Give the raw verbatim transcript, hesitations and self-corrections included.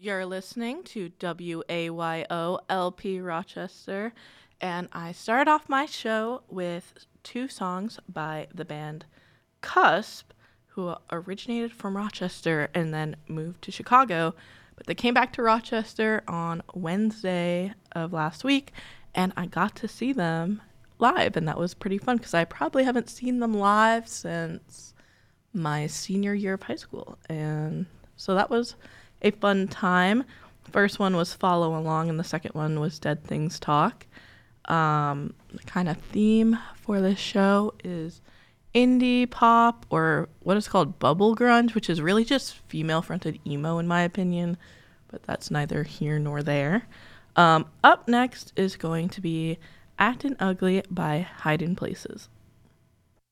You're listening to W A Y O L P Rochester, and I started off my show with two songs by the band Cusp, who originated from Rochester and then moved to Chicago. But they came back to Rochester on Wednesday of last week, and I got to see them live, and that was pretty fun because I probably haven't seen them live since my senior year of high school. And so that was a fun time. First one was Follow Along, and the second one was Dead Things Talk. Um, the kind of theme for this show is indie pop, or what is called bubble grunge, which is really just female-fronted emo in my opinion, but that's neither here nor there. Um, up next is going to be Actin' Ugly by Hiding Places.